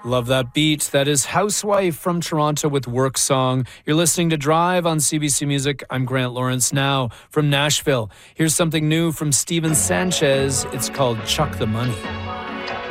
Love that beat. That is Housewife from Toronto with Work Song. You're listening to Drive on CBC Music. I'm Grant Lawrence. Now from Nashville. Here's something new from Steven Sanchez. It's called Chuck the Money.